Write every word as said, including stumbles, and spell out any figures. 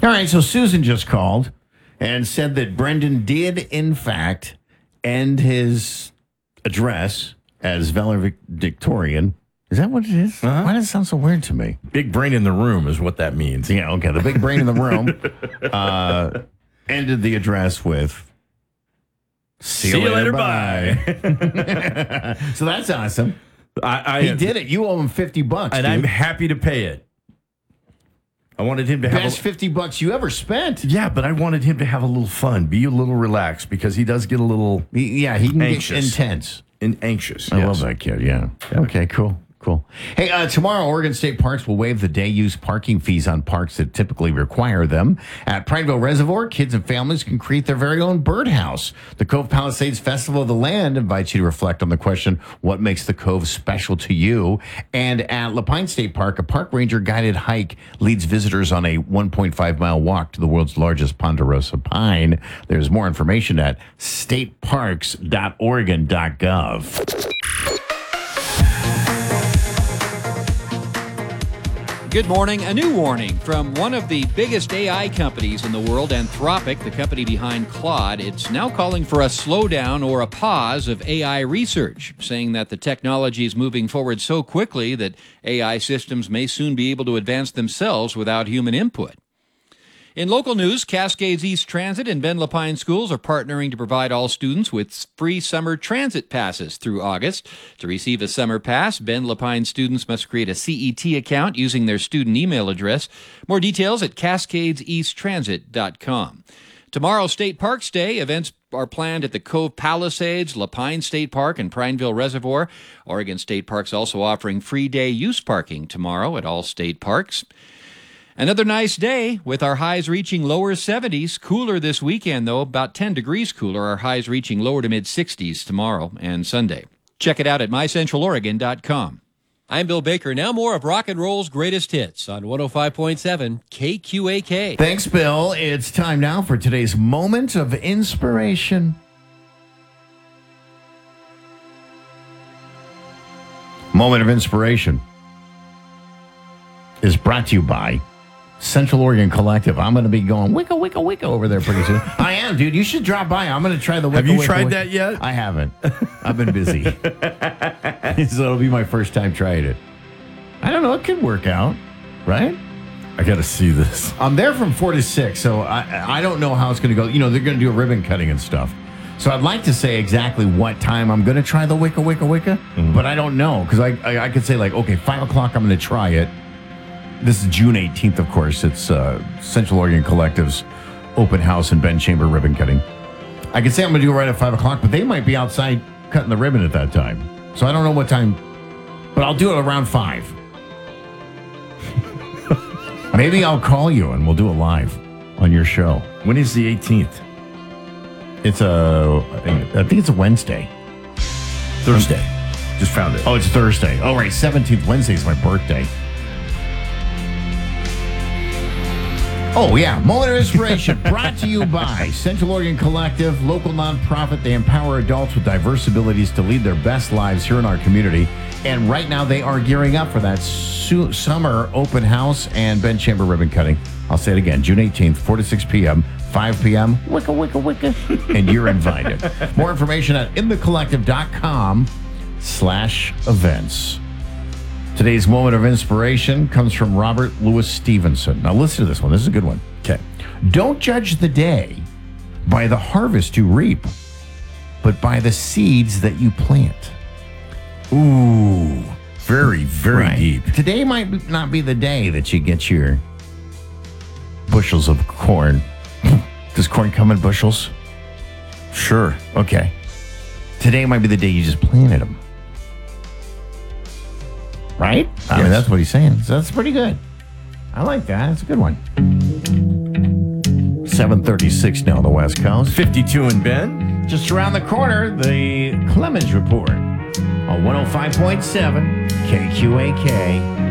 All right, so Susan just called and said that Brendan did, in fact, end his address as valedictorian. Is that what it is? Uh-huh. Why does it sound so weird to me? Big brain in the room is what that means. Yeah, okay. The big brain in the room uh, ended the address with, see, See you you later, later, bye. So that's awesome. I, I He did it. You owe him fifty bucks, and dude. I'm happy to pay it. I wanted him to have Best a, fifty bucks you ever spent. yeah, but I wanted him to have a little fun, be a little relaxed, because he does get a little He- yeah, he can Anxious. get intense. in, anxious. I yes. love that kid, yeah. Okay, cool. Cool. Hey, uh, tomorrow, Oregon State Parks will waive the day-use parking fees on parks that typically require them. At Prineville Reservoir, kids and families can create their very own birdhouse. The Cove Palisades Festival of the Land invites you to reflect on the question, what makes the Cove special to you? And at Lapine State Park, a park ranger guided hike leads visitors on a one point five mile walk to the world's largest ponderosa pine. There's more information at state parks dot oregon dot gov. Good morning. A new warning from one of the biggest A I companies in the world, Anthropic, the company behind Claude. It's now calling for a slowdown or a pause of A I research, saying that the technology is moving forward so quickly that A I systems may soon be able to advance themselves without human input. In local news, Cascades East Transit and Ben Lapine schools are partnering to provide all students with free summer transit passes through August. To receive a summer pass, Ben Lapine students must create a C E T account using their student email address. More details at cascades east transit dot com. Tomorrow, State Parks Day. Events are planned at the Cove Palisades, Lapine State Park, and Prineville Reservoir. Oregon State Parks also offering free day use parking tomorrow at all state parks. Another nice day with our highs reaching lower seventies. Cooler this weekend, though, about ten degrees cooler. Our highs reaching lower to mid sixties tomorrow and Sunday. Check it out at my central oregon dot com. I'm Bill Baker. Now more of Rock and Roll's greatest hits on one oh five point seven K Q A K. Thanks, Bill. It's time now for today's moment of inspiration. Moment of inspiration is brought to you by Central Oregon Collective. I'm going to be going wicka, wicka, wicka over there pretty soon. I am, dude. You should drop by. I'm going to try the wicka, Have you wicka, tried wicka. that yet? I haven't. I've been busy. So it'll be my first time trying it. I don't know. It could work out, right? I got to see this. I'm there from four to six, so I I don't know how it's going to go. You know, they're going to do a ribbon cutting and stuff. So I'd like to say exactly what time I'm going to try the wicka, wicka, wicka, Mm-hmm. but I don't know because I, I I could say like, okay, five o'clock, I'm going to try it. This is June eighteenth, of course. It's uh, Central Oregon Collective's open house and Ben Chamber ribbon cutting. I could say I'm going to do it right at five o'clock, but they might be outside cutting the ribbon at that time. So I don't know what time, but I'll do it around five. Maybe I'll call you and we'll do it live on your show. When is the eighteenth? It's a, I think, I think it's a Wednesday. Thursday. Just found it. Oh, it's Thursday. Oh, right. seventeenth, Wednesday is my birthday. Oh, yeah. Moment of Inspiration brought to you by Central Oregon Collective, local nonprofit. They empower adults with diverse abilities to lead their best lives here in our community. And right now they are gearing up for that su- summer open house and Ben Chamber ribbon cutting. I'll say it again, June eighteenth, four to six p.m., five p.m., wicka, wicka, wicka, and you're invited. More information at inthecollective.com slash events. Today's moment of inspiration comes from Robert Louis Stevenson. Now listen to this one. This is a good one. Okay. Don't judge the day by the harvest you reap, but by the seeds that you plant. Ooh, very, very Right. deep. Today might not be the day that you get your bushels of corn. Does corn come in bushels? Sure. Okay. Today might be the day you just planted them. Right? I mean, Yes. that's what he's saying. So that's pretty good. I like that. That's a good one. seven thirty-six now on the West Coast. fifty-two in Ben. Just around the corner, the Clemens Report on one oh five point seven K Q A K.